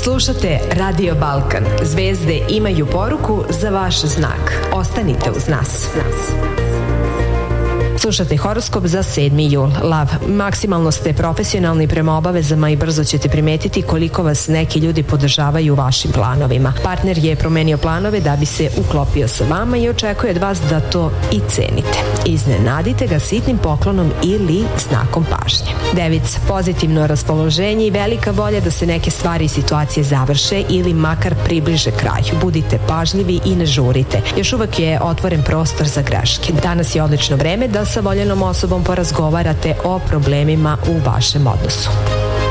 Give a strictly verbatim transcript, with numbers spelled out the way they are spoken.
Slušate Radio Balkan. Zvezde imaju poruku za vaš znak. Ostanite uz nas. Slušate horoskop za sedmi jul. Lav, maksimalno ste profesionalni prema obavezama i brzo ćete primetiti koliko vas neki ljudi podržavaju u vašim planovima. Partner je promenio planove da bi se uklopio sa vama i očekuje od vas da to i cenite. Iznenadite ga sitnim poklonom ili znakom pažnje. Devica, pozitivno raspoloženje i velika volja da se neke stvari i situacije završe ili makar približe kraju. Budite pažljivi i ne žurite. Još uvek je otvoren prostor za greške. Danas je odlično vreme da sa voljenom osobom porazgovarate o problemima u vašem odnosu.